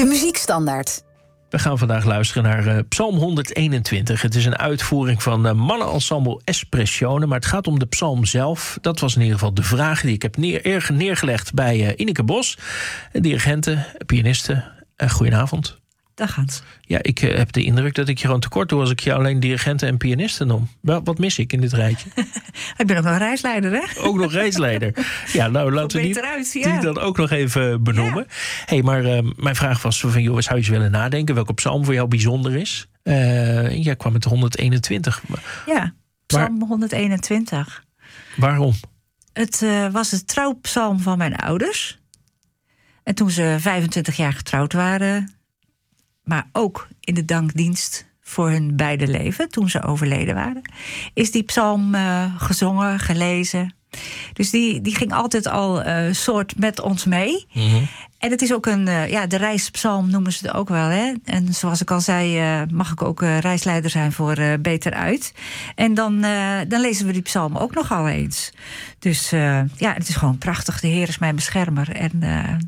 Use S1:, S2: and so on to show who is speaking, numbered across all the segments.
S1: De muziekstandaard.
S2: We gaan vandaag luisteren naar Psalm 121. Het is een uitvoering van mannenensemble Espressione, maar het gaat om de psalm zelf. Dat was in ieder geval de vraag die ik heb neergelegd bij Ineke Bos, dirigente, pianiste. Goedenavond.
S3: Dag Hans.
S2: Ja, ik heb de indruk dat ik je gewoon tekort doe als ik je alleen dirigenten en pianisten noem. Wat mis ik in dit rijtje?
S3: Ik ben ook nog reisleider, hè?
S2: Ook nog reisleider. Ja, nou laten we die dan ook nog even benoemen. Ja. Hey, maar mijn vraag was van, joh, zou je eens willen nadenken welke psalm voor jou bijzonder is? Jij kwam met 121.
S3: Ja, psalm 121.
S2: Waarom?
S3: Het was de trouwpsalm van mijn ouders. En toen ze 25 jaar getrouwd waren, maar ook in de dankdienst voor hun beide leven, toen ze overleden waren, is die psalm gezongen, gelezen. Dus die ging altijd al soort met ons mee. Mm-hmm. En het is ook de reispsalm noemen ze het ook wel. Hè? En zoals ik al zei, mag ik ook reisleider zijn voor Beter Uit. En dan lezen we die psalm ook nogal eens. Dus het is gewoon prachtig. De Heer is mijn beschermer. En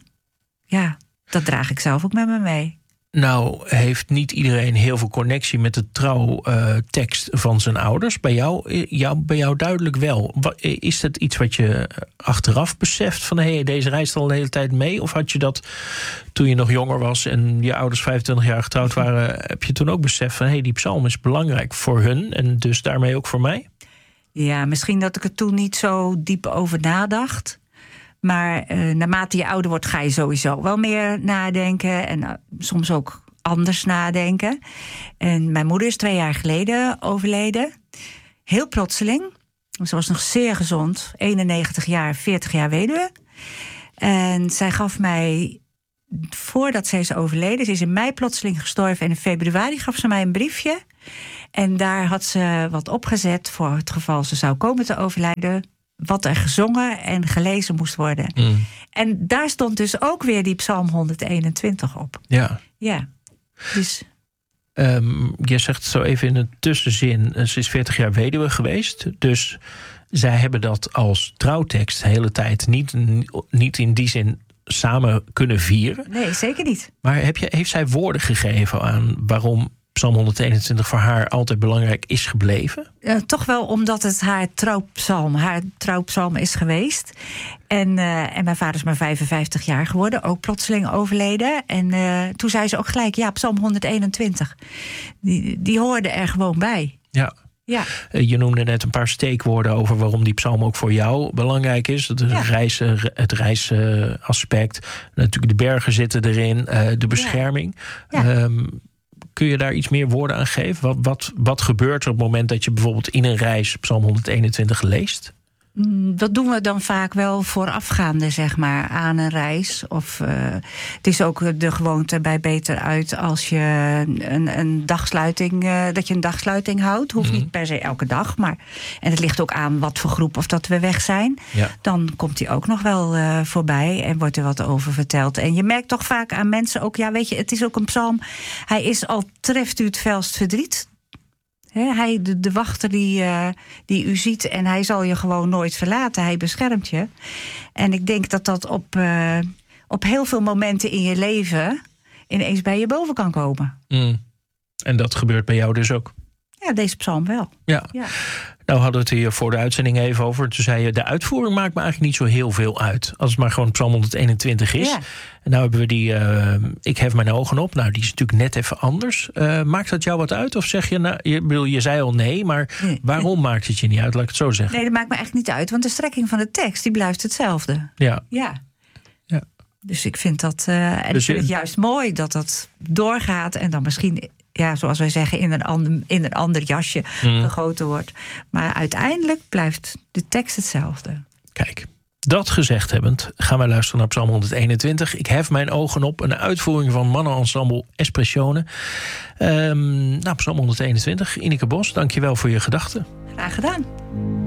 S3: dat draag ik zelf ook met me mee.
S2: Nou, heeft niet iedereen heel veel connectie met de trouwtekst van zijn ouders? Bij jou duidelijk wel. Is dat iets wat je achteraf beseft van deze reist al de hele tijd mee? Of had je dat toen je nog jonger was en je ouders 25 jaar getrouwd waren, heb je toen ook beseft van die psalm is belangrijk voor hun en dus daarmee ook voor mij?
S3: Ja, misschien dat ik er toen niet zo diep over nadacht. Maar naarmate je ouder wordt, ga je sowieso wel meer nadenken. En soms ook anders nadenken. En mijn moeder is 2 jaar geleden overleden. Heel plotseling. Ze was nog zeer gezond. 91 jaar, 40 jaar weduwe. En zij gaf mij, voordat zij is overleden, ze is in mei plotseling gestorven. En in februari gaf ze mij een briefje. En daar had ze wat opgezet voor het geval ze zou komen te overlijden, wat er gezongen en gelezen moest worden. Mm. En daar stond dus ook weer die psalm 121 op. Ja. Dus
S2: je zegt zo even in een tussenzin, ze is 40 jaar weduwe geweest. Dus zij hebben dat als trouwtekst de hele tijd niet in die zin samen kunnen vieren.
S3: Nee, zeker niet.
S2: Maar heeft zij woorden gegeven aan waarom Psalm 121 voor haar altijd belangrijk is gebleven?
S3: Toch wel omdat het haar trouwpsalm is geweest. En mijn vader is maar 55 jaar geworden, ook plotseling overleden. En toen zei ze ook gelijk, Psalm 121. Die hoorde er gewoon bij.
S2: Ja. Je noemde net een paar steekwoorden over waarom die psalm ook voor jou belangrijk is. Het reisaspect, natuurlijk de bergen zitten erin, de bescherming. Ja. Kun je daar iets meer woorden aan geven? Wat gebeurt er op het moment dat je bijvoorbeeld in een reis Psalm 121 leest?
S3: Dat doen we dan vaak wel voorafgaande, zeg maar, aan een reis. Of het is ook de gewoonte bij Beter Uit als je een dagsluiting, dat je een dagsluiting houdt. Hoeft niet per se elke dag, maar en het ligt ook aan wat voor groep of dat we weg zijn. Ja. Dan komt die ook nog wel voorbij en wordt er wat over verteld. En je merkt toch vaak aan mensen ook, het is ook een psalm. Hij is al treft u het felst verdriet. Hij, de wachter die u ziet en hij zal je gewoon nooit verlaten. Hij beschermt je. En ik denk dat op heel veel momenten in je leven ineens bij je boven kan komen.
S2: En dat gebeurt bij jou dus ook?
S3: Ja, deze psalm wel.
S2: Ja. Nou hadden we het hier voor de uitzending even over. Toen zei je, de uitvoering maakt me eigenlijk niet zo heel veel uit. Als het maar gewoon Psalm 121 is. Ja. En nou hebben we die Ik hef mijn ogen op. Nou, die is natuurlijk net even anders. Maakt dat jou wat uit? Of zeg je, je zei al nee, maar waarom maakt het je niet uit? Laat ik het zo zeggen.
S3: Nee, dat maakt me echt niet uit. Want de strekking van de tekst, die blijft hetzelfde. Ja. Dus ik vind dat ik vind het juist mooi dat dat doorgaat en dan misschien, zoals wij zeggen, in een ander jasje gegoten wordt. Maar uiteindelijk blijft de tekst hetzelfde.
S2: Kijk, dat gezegd hebbend gaan wij luisteren naar Psalm 121. Ik hef mijn ogen op, een uitvoering van mannenensemble Espressione. Psalm 121. Ineke Bos, dank je wel voor je gedachten.
S3: Graag gedaan.